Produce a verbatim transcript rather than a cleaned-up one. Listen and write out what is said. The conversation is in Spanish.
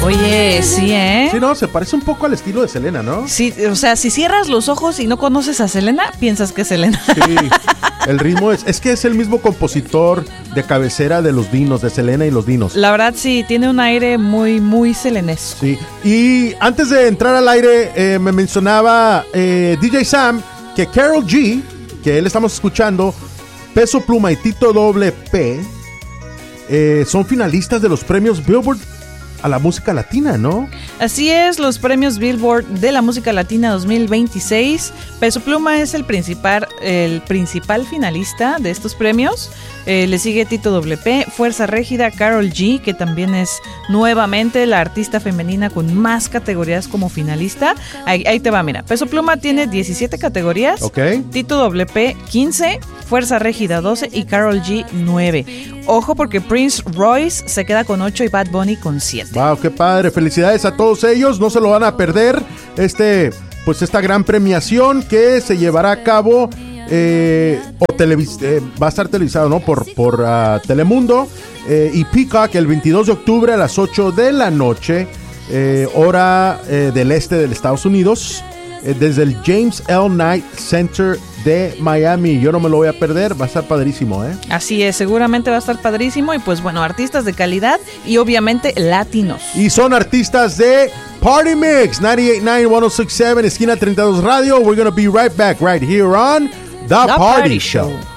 Oye, sí, ¿eh? Sí, no, se parece un poco al estilo de Selena, ¿no? Sí, o sea, si cierras los ojos y no conoces a Selena, piensas que es Selena. Sí, el ritmo es, es que es el mismo compositor de cabecera de los Dinos, de Selena y los Dinos. La verdad, sí, tiene un aire muy, muy selenesco. Sí, y antes de entrar al aire, eh, me mencionaba eh, D J Sam que Karol G, que él estamos escuchando, Peso Pluma y Tito Doble P, eh, son finalistas de los premios Billboard a la música latina, ¿no? Así es, los premios Billboard de la música latina dos mil veintiséis. Peso Pluma es el principal, el principal finalista de estos premios. Eh, le sigue Tito Doble P, Fuerza Régida, Karol G, que también es nuevamente la artista femenina con más categorías como finalista. Ahí, ahí te va, mira. Peso Pluma tiene diecisiete categorías, okay. Tito Doble P quince, Fuerza Régida doce y Karol G nueve. Ojo porque Prince Royce se queda con ocho y Bad Bunny con siete. Wow, qué padre. Felicidades a todos ellos. No se lo van a perder. Este, pues esta gran premiación que se llevará a cabo eh, o televis- eh, va a estar televisado, ¿no? Por, por uh, Telemundo eh, y Peacock el veintidós de octubre a las ocho de la noche, eh, hora eh, del este de los Estados Unidos, eh, desde el James L. Knight Center de Miami. Yo no me lo voy a perder, va a estar padrísimo, ¿eh? Así es, seguramente va a estar padrísimo y pues bueno, artistas de calidad y obviamente latinos. Y son artistas de Party Mix, noventa y ocho punto nueve, ciento sesenta y siete, esquina treinta y dos Radio. We're gonna be right back right here on The, The Party, Party Show. Show.